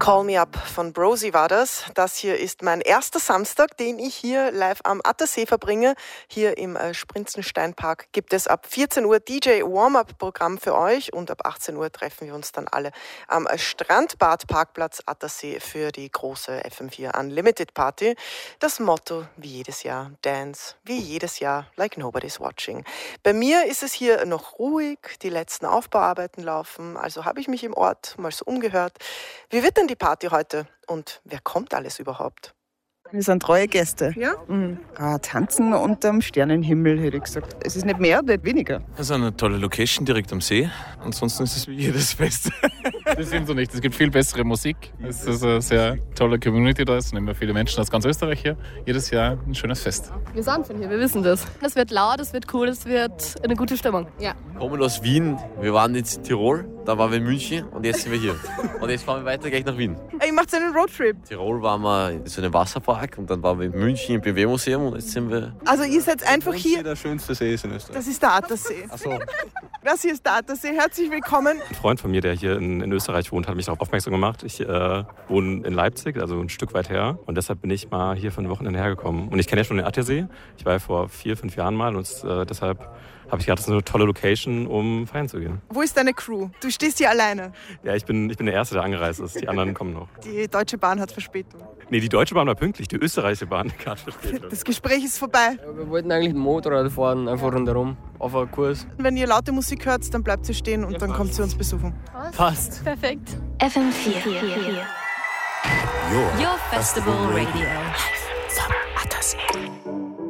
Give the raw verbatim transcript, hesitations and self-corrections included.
Call Me Up von Brosi war das. Das hier ist mein erster Samstag, den ich hier live am Attersee verbringe. Hier im äh, Sprinzensteinpark gibt es ab vierzehn Uhr D J Warm-Up-Programm für euch und ab achtzehn Uhr treffen wir uns dann alle am äh, Strandbad-Parkplatz Attersee für die große F M vier Unlimited Party. Das Motto wie jedes Jahr, Dance wie jedes Jahr, like nobody's watching. Bei mir ist es hier noch ruhig, die letzten Aufbauarbeiten laufen, also habe ich mich im Ort mal so umgehört. Wie wird denn die Party heute und wer kommt alles überhaupt? Wir sind treue Gäste. Ja? Mhm. Ah, tanzen unterm Sternenhimmel, hätte ich gesagt. Es ist nicht mehr, nicht weniger. Es ist eine tolle Location direkt am See. Ansonsten ist es wie jedes Fest. Das sind so nicht. Es gibt viel bessere Musik. Es ist eine sehr tolle Community da. Es sind immer viele Menschen aus ganz Österreich hier. Jedes Jahr ein schönes Fest. Wir sind von hier, wir wissen das. Es wird laut, es wird cool, es wird eine gute Stimmung. Ja. Wir kommen aus Wien. Wir waren jetzt in Tirol, da waren wir in München und jetzt sind wir hier. Und jetzt fahren wir weiter gleich nach Wien. Ihr macht einen Roadtrip. In Tirol waren wir in so einem Wasserpark und dann waren wir in München im B M W-Museum und jetzt sind wir... Also ihr seid einfach hier. Der schönste See ist in Österreich. Das ist der Attersee. Ach so. Das hier ist der Attersee. Herzlich willkommen. Ein Freund von mir, der hier in, in Österreich wohnt, hat mich darauf aufmerksam gemacht. Ich äh, wohne in Leipzig, also ein Stück weit her. Und deshalb bin ich mal hier für ein Wochenende hergekommen. Und ich kenne ja schon den Attersee. Ich war ja vor vier, fünf Jahren mal und äh, deshalb habe ich gedacht, das ist eine tolle Location, um feiern zu gehen. Wo ist deine Crew? Du stehst hier alleine. Ja, ich bin, ich bin der Erste, der angereist ist. Die anderen kommen noch. Die Deutsche Bahn hat Verspätung. Nee, die Deutsche Bahn war pünktlich. Die österreichische Bahn hat Verspätung. Das Gespräch ist vorbei. Ja, wir wollten eigentlich ein Motorrad fahren, einfach rundherum auf einen Kurs. Wenn ihr laute Musik hört, dann bleibt ihr stehen und Ja, dann passt. kommt sie uns besuchen. Passt. Perfekt. F M vier. Your Festival Radio.